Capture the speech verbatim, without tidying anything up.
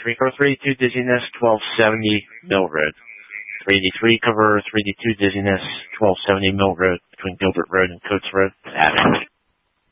three four three two Dizziness, twelve seventy Mill Road. three eighty-three cover, three eighty-two Dizziness, twelve seventy Mill Road, between Gilbert Road and Coates Road. Avenue.